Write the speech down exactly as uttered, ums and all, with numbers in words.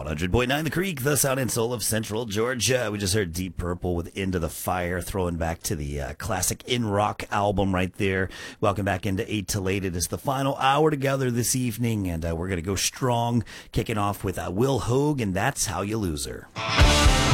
one hundred point nine The Creek, the sound and soul of Central Georgia. We just heard Deep Purple with Into the Fire, throwing back to the uh, classic In Rock album right there. Welcome back into eight to late. It is the final hour together this evening, and uh, we're going to go strong, kicking off with uh, Will Hoge, and That's How You Lose Her.